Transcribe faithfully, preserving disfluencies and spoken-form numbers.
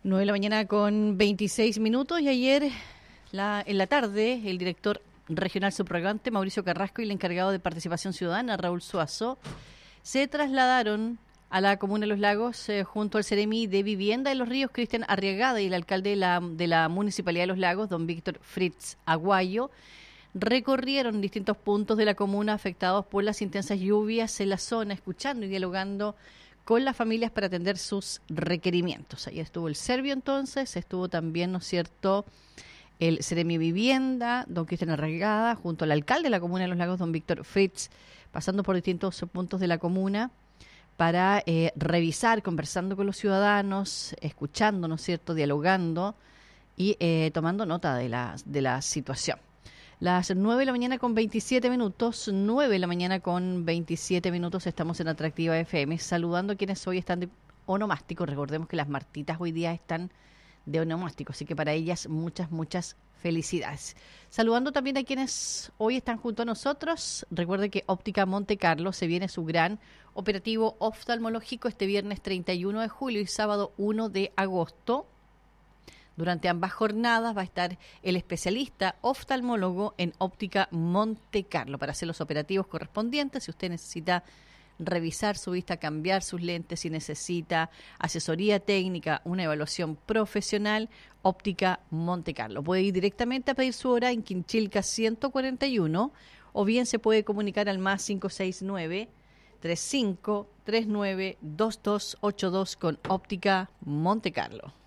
nueve de la mañana con veintiséis minutos y ayer la, en la tarde el director regional subrogante Mauricio Carrasco y el encargado de participación ciudadana Raúl Suazo se trasladaron a la comuna de Los Lagos eh, junto al Ceremi de Vivienda de Los Ríos Cristian Arriagada y el alcalde de la, de la Municipalidad de Los Lagos, don Víctor Fritz Aguayo. Recorrieron distintos puntos de la comuna afectados por las intensas lluvias en la zona, escuchando y dialogando con las familias para atender sus requerimientos. Ahí estuvo el Servio entonces, estuvo también, ¿no es cierto?, el Ceremi Vivienda, don Cristian Arraigada, junto al alcalde de la comuna de Los Lagos, don Víctor Fritz, pasando por distintos puntos de la comuna para eh, revisar, conversando con los ciudadanos, escuchando, ¿no es cierto?, dialogando y eh, tomando nota de la, de la situación. Las nueve de la mañana con veintisiete minutos, nueve de la mañana con veintisiete minutos, estamos en Atractiva F M, saludando a quienes hoy están de onomástico. Recordemos que las Martitas hoy día están de onomástico, así que para ellas muchas, muchas felicidades. Saludando también a quienes hoy están junto a nosotros. Recuerde que Óptica Monte Carlo se viene su gran operativo oftalmológico este viernes treinta y uno de julio y sábado uno de agosto. Durante ambas jornadas va a estar el especialista oftalmólogo en Óptica Monte Carlo para hacer los operativos correspondientes. Si usted necesita revisar su vista, cambiar sus lentes, si necesita asesoría técnica, una evaluación profesional, Óptica Monte Carlo. Puede ir directamente a pedir su hora en Quinchilca ciento cuarenta y uno o bien se puede comunicar al más cinco seis nueve, tres cinco tres nueve, dos dos ocho dos con Óptica Monte Carlo.